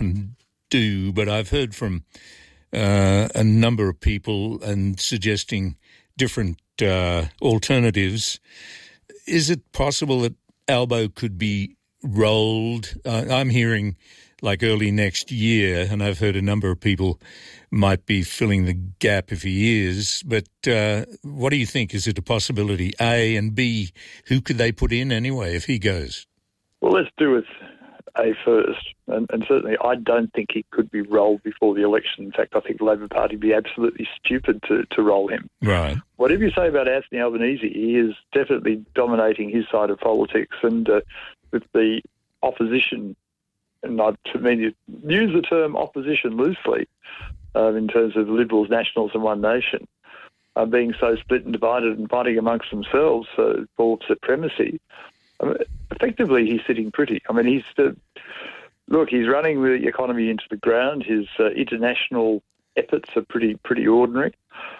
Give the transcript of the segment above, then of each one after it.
often do, but I've heard from a number of people and suggesting different alternatives. Is it possible that Albo could be rolled? I'm hearing like early next year, and I've heard a number of people might be filling the gap if he is. But what do you think? Is it a possibility? A, and B, who could they put in anyway if he goes? Well, let's do it A first. And certainly I don't think he could be rolled before the election. In fact, I think the Labor Party would be absolutely stupid to roll him. Right. Whatever you say about Anthony Albanese, he is definitely dominating his side of politics. And with the opposition, and I use the term opposition loosely in terms of Liberals, Nationals and One Nation, being so split and divided and fighting amongst themselves for supremacy, effectively he's sitting pretty. I mean, he's running the economy into the ground. His international efforts are pretty ordinary.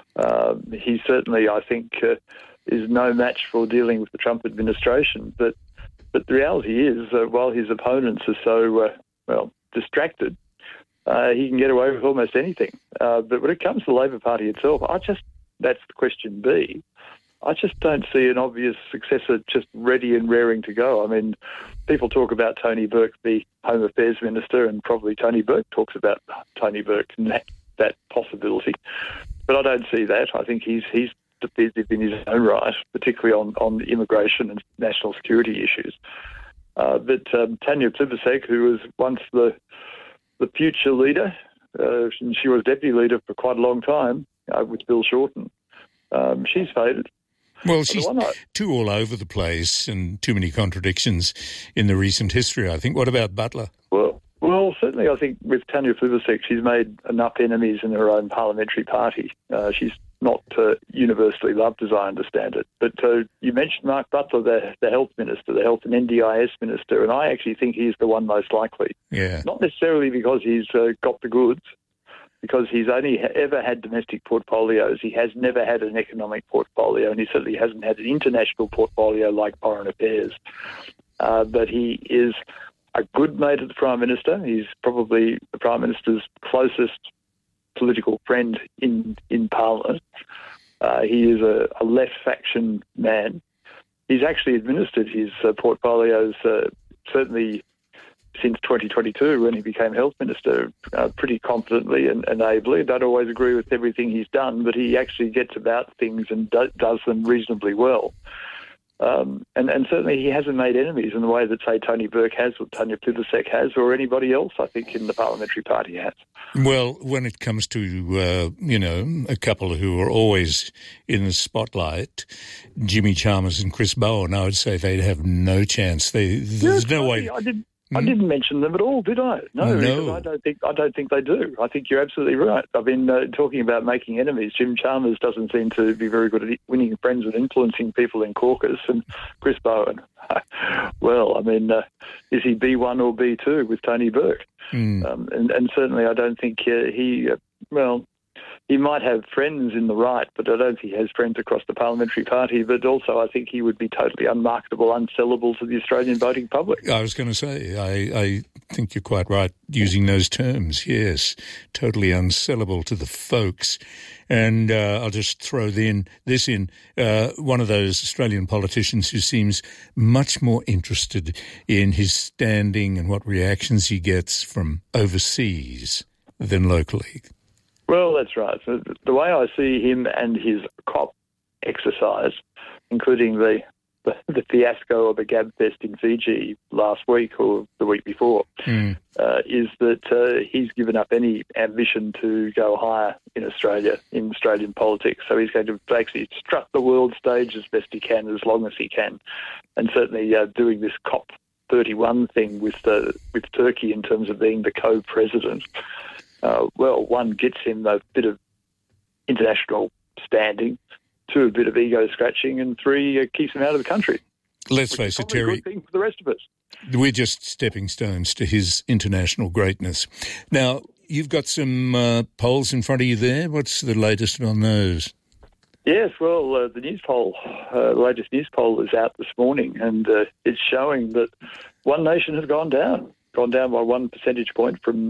He certainly, I think, is no match for dealing with the Trump administration. But the reality is, while his opponents are so, distracted, he can get away with almost anything. But when it comes to the Labor Party itself, that's question B. I just don't see an obvious successor just ready and raring to go. I mean, people talk about Tony Burke, the Home Affairs Minister, and probably Tony Burke talks about Tony Burke and that possibility. But I don't see that. I think he's defensive in his own right, particularly on immigration and national security issues. But Tanya Plibersek, who was once the future leader, and she was deputy leader for quite a long time with Bill Shorten, she's faded. Well, she's too all over the place and too many contradictions in the recent history, I think. What about Butler? Well, certainly I think with Tanya Plibersek, she's made enough enemies in her own parliamentary party. She's not universally loved, as I understand it. But you mentioned Mark Butler, the health minister, the health and NDIS minister, and I actually think he's the one most likely. Yeah. Not necessarily because he's got the goods, because he's only ever had domestic portfolios. He has never had an economic portfolio, and he certainly hasn't had an international portfolio like foreign affairs. But he is a good mate of the Prime Minister. He's probably the Prime Minister's closest political friend in Parliament. He is a left faction man. He's actually administered his portfolios certainly since 2022 when he became Health Minister pretty confidently and ably. I don't always agree with everything he's done, but he actually gets about things and does them reasonably well. And certainly he hasn't made enemies in the way that, say, Tony Burke has or Tanya Plibersek has or anybody else, I think, in the parliamentary party has. Well, when it comes to, a couple who are always in the spotlight, Jimmy Chalmers and Chris Bowen, I would say they'd have no chance. There's no way. I didn't mention them at all, did I? No, because I don't think they do. I think you're absolutely right. I've been talking about making enemies. Jim Chalmers doesn't seem to be very good at winning friends and influencing people in caucus. And Chris Bowen, well, I mean, is he B1 or B2 with Tony Burke? And certainly I don't think he might have friends in the right, but I don't think he has friends across the parliamentary party. But also I think he would be totally unmarketable, unsellable to the Australian voting public. I was going to say, I think you're quite right using those terms, yes, totally unsellable to the folks. And I'll just throw this in, one of those Australian politicians who seems much more interested in his standing and what reactions he gets from overseas than locally. Well, that's right. So the way I see him and his COP exercise, including the fiasco of a gab fest in Fiji last week or the week before, is that he's given up any ambition to go higher in Australia, in Australian politics. So he's going to actually strut the world stage as best he can, as long as he can. And certainly doing this COP31 thing with Turkey in terms of being the co-president, one, gets him a bit of international standing, 2, a bit of ego scratching, and 3, keeps him out of the country. Let's face it, Terry, a good thing for the rest of us. We're just stepping stones to his international greatness. Now, you've got some polls in front of you there. What's the latest on those? Yes, well, the news poll, the latest news poll is out this morning, and it's showing that One Nation has gone down by 1 percentage point from